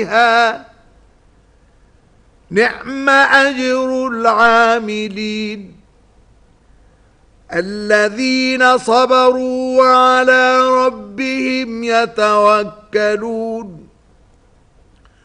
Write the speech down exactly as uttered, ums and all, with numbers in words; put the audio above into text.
عليها نعم أجر العاملين الذين صبروا وعلى ربهم يتوكلون